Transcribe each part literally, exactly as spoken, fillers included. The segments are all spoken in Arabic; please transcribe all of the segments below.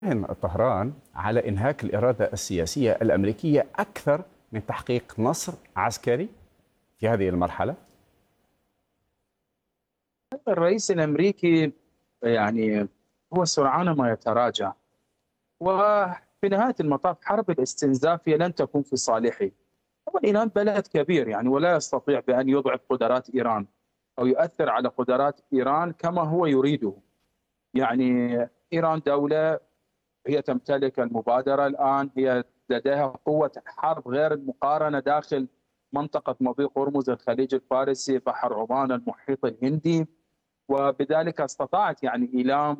طهران على إنهاك الإرادة السياسية الأمريكية أكثر من تحقيق نصر عسكري في هذه المرحلة؟ الرئيس الأمريكي يعني هو سرعان ما يتراجع، وفي نهاية المطاف حرب الاستنزاف هي لن تكون في صالحه. هو إيران بلد كبير يعني ولا يستطيع بأن يضعف قدرات إيران أو يؤثر على قدرات إيران كما هو يريده. يعني إيران دولة هي تمتلك المبادرة الآن، هي لديها قوة حرب غير المقارنة داخل منطقة مضيق هرمز، الخليج الفارسي، بحر عمان، المحيط الهندي، وبذلك استطاعت يعني إيلام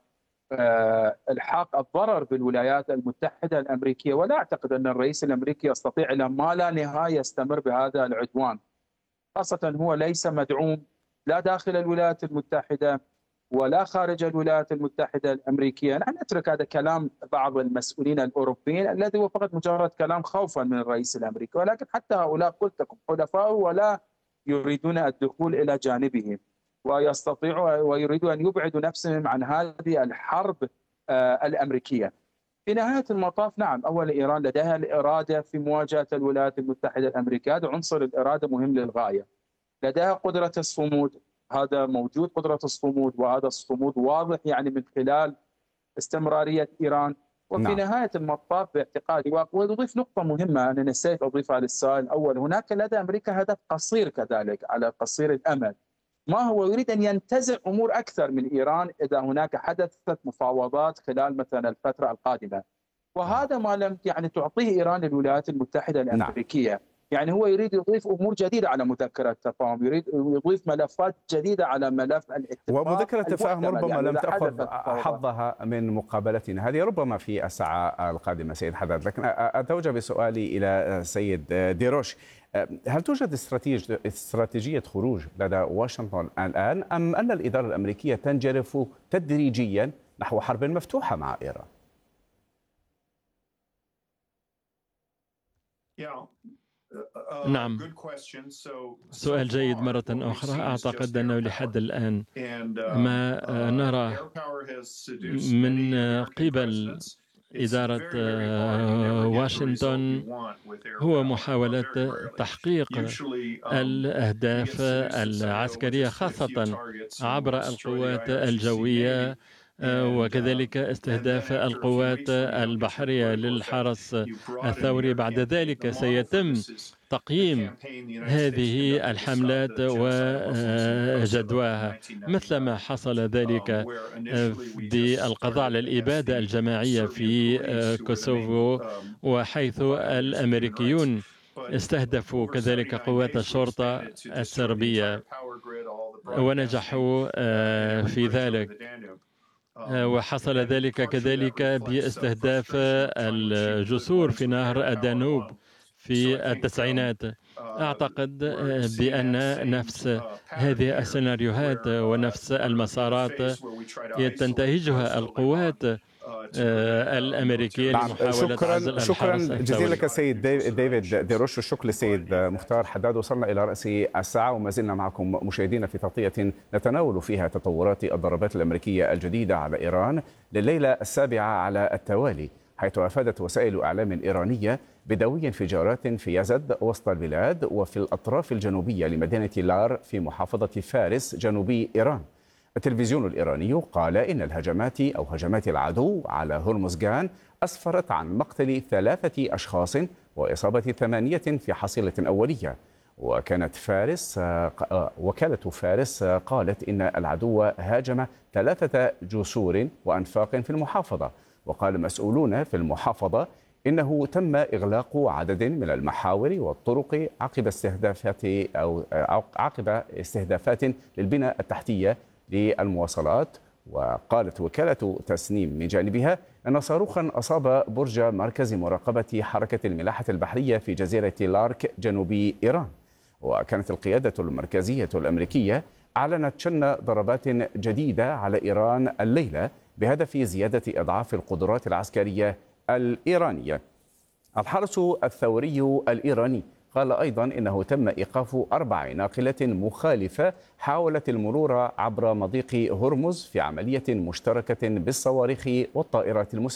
والحاق الضرر بالولايات المتحدة الأمريكية. ولا أعتقد أن الرئيس الأمريكي يستطيع إلى ما لا نهاية يستمر بهذا العدوان، خاصة هو ليس مدعوم لا داخل الولايات المتحدة ولا خارج الولايات المتحدة الأمريكية. نحن نترك هذا كلام بعض المسؤولين الأوروبيين الذي هو فقط مجرد كلام خوفا من الرئيس الأمريكي، ولكن حتى هؤلاء قلت لكم حلفاء ولا يريدون الدخول إلى جانبه، ويستطيعوا ويريدوا أن يبعدوا نفسهم عن هذه الحرب الأمريكية. في نهاية المطاف نعم، أول إيران لديها الإرادة في مواجهة الولايات المتحدة الأمريكية، هذا عنصر الإرادة مهم للغاية. لديها قدرة الصمود، هذا موجود قدرة الصمود، وهذا الصمود واضح يعني من خلال استمرارية إيران. وفي نعم. نهاية المطاف باعتقادي، وأضيف نقطة مهمة أنا نسيت أضيفها للسؤال الأول، هناك لدى أمريكا هدف قصير كذلك على قصير الأمد، ما هو يريد أن ينتزع أمور أكثر من إيران إذا هناك حدثت مفاوضات خلال مثلا الفترة القادمة، وهذا ما لم يعني تعطيه إيران للولايات المتحدة الأمريكية. نعم. يعني هو يريد يضيف أمور جديدة على مذكرة التفاهم، يريد يضيف ملفات جديدة على ملف الاتفاق. ومذكرة التفاهم ربما يعني لم تأخذ حظها من مقابلتنا هذه، ربما في الساعة القادمة سيد حداد. لكن أتوجه بسؤالي إلى سيد ديروش، هل توجد استراتيجية خروج لدى واشنطن الآن، أم أن الإدارة الأمريكية تنجرف تدريجيا نحو حرب مفتوحة مع إيران؟ نعم، سؤال جيد مرة أخرى. أعتقد أنه لحد الآن ما نرى من قبل إدارة واشنطن هو محاولة تحقيق الأهداف العسكرية، خاصة عبر القوات الجوية، وكذلك استهداف القوات البحرية للحرس الثوري. بعد ذلك سيتم تقييم هذه الحملات وجدواها، مثل ما حصل ذلك بالقضاء على الإبادة الجماعية في كوسوفو، وحيث الأمريكيون استهدفوا كذلك قوات الشرطة السربية ونجحوا في ذلك. وحصل ذلك كذلك باستهداف الجسور في نهر الدانوب في التسعينات. أعتقد بأن نفس هذه السيناريوهات ونفس المسارات تنتهجها القوات الأمريكية لمحاولة شكرا عزل الحرس شكرا الثوري. جزيلا لك سيد ديفيد ديروش، والشكر للسيد مختار حداد. وصلنا إلى رأس الساعة وما زلنا معكم مشاهدينا في تغطية نتناول فيها تطورات الضربات الأمريكية الجديدة على إيران لليلة السابعة على التوالي، حيث أفادت وسائل إعلام إيرانية بدوي انفجارات في يزد وسط البلاد وفي الأطراف الجنوبية لمدينة لار في محافظة فارس جنوبي إيران. التلفزيون الإيراني قال إن الهجمات أو هجمات العدو على هرمزغان أسفرت عن مقتل ثلاثة أشخاص وإصابة ثمانية في حصيلة أولية. وكانت فارس وكالة فارس قالت إن العدو هاجم ثلاثة جسور وأنفاق في المحافظة. وقال مسؤولون في المحافظة إنه تم إغلاق عدد من المحاور والطرق عقب استهدافات أو عقب استهدافات للبنى التحتية للمواصلات. وقالت وكالة تسنيم من جانبها أن صاروخا أصاب برج مركز مراقبة حركة الملاحة البحرية في جزيرة لارك جنوبي إيران. وكانت القيادة المركزية الأمريكية أعلنت شن ضربات جديدة على إيران الليلة بهدف زيادة إضعاف القدرات العسكرية الإيرانية. الحرس الثوري الإيراني قال أيضا إنه تم إيقاف أربع ناقلات مخالفة حاولت المرور عبر مضيق هرمز في عملية مشتركة بالصواريخ والطائرات المسيرة.